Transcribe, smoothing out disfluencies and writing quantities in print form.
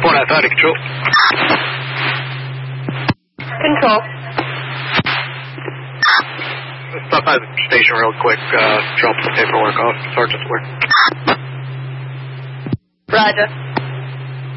report outside to control. Control. Stop by the station real quick. Drop some paperwork off. Sergeant's work. Roger.